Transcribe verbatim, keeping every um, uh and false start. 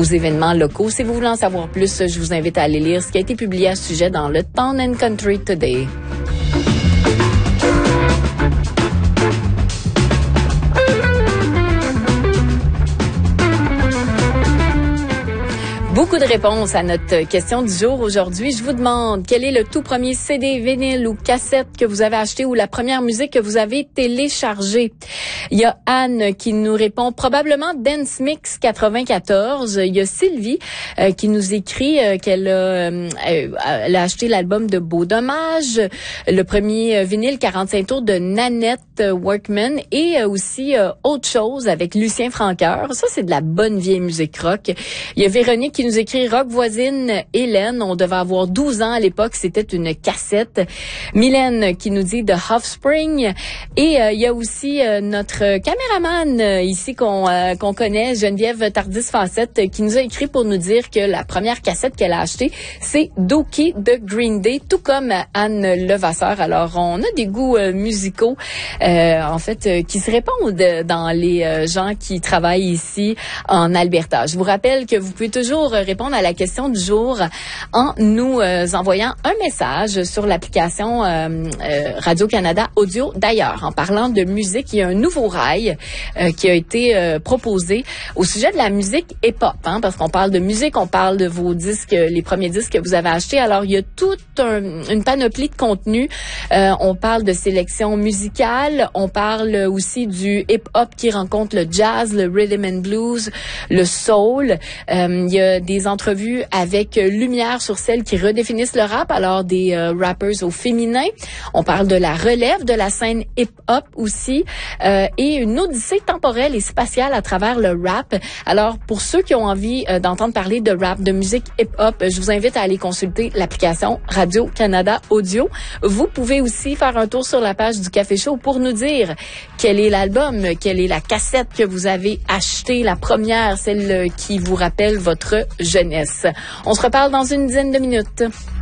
aux événements locaux. Si vous voulez en savoir plus, je vous invite à aller lire ce qui a été publié à ce sujet dans le Town and Country Today. Beaucoup de réponses à notre question du jour aujourd'hui. Je vous demande quel est le tout premier C D, vinyle ou cassette que vous avez acheté ou la première musique que vous avez téléchargée. Il y a Anne qui nous répond probablement Dance Mix quatre-vingt-quatorze. Il y a Sylvie euh, qui nous écrit euh, qu'elle a, euh, elle a acheté l'album de Beau Dommage, le premier euh, vinyle quarante-cinq tours de Nanette euh, Workman et euh, aussi euh, Autre chose avec Lucien Francoeur. Ça, c'est de la bonne vieille musique rock. Il y a Véronique qui nous écrit Rock voisine Hélène. On devait avoir douze ans à l'époque. C'était une cassette. Mylène qui nous dit The Offspring. Et euh, il y a aussi euh, notre caméraman euh, ici qu'on euh, qu'on connaît, Geneviève Tardis-Fancette, euh, qui nous a écrit pour nous dire que la première cassette qu'elle a achetée, c'est Dookie de Green Day, tout comme Anne Levasseur. Alors, on a des goûts euh, musicaux, euh, en fait, euh, qui se répondent dans les euh, gens qui travaillent ici en Alberta. Je vous rappelle que vous pouvez toujours répondre à la question du jour en nous euh, envoyant un message sur l'application euh, euh, Radio-Canada Audio. D'ailleurs, en parlant de musique, il y a un nouveau rail euh, qui a été euh, proposé au sujet de la musique hip-hop, hein, parce qu'on parle de musique, on parle de vos disques, les premiers disques que vous avez achetés. Alors, il y a toute un, une panoplie de contenus. Euh, on parle de sélection musicale, on parle aussi du hip-hop qui rencontre le jazz, le rhythm and blues, le soul. Euh, il y a des entrevues avec lumière sur celles qui redéfinissent le rap, alors des euh, rappers au féminin. On parle de la relève de la scène hip-hop aussi euh, et une odyssée temporelle et spatiale à travers le rap. Alors, pour ceux qui ont envie euh, d'entendre parler de rap, de musique hip-hop, je vous invite à aller consulter l'application Radio-Canada Audio. Vous pouvez aussi faire un tour sur la page du Café Show pour nous dire quel est l'album, quelle est la cassette que vous avez achetée, la première, celle qui vous rappelle votre jeunesse. On se reparle dans une dizaine de minutes.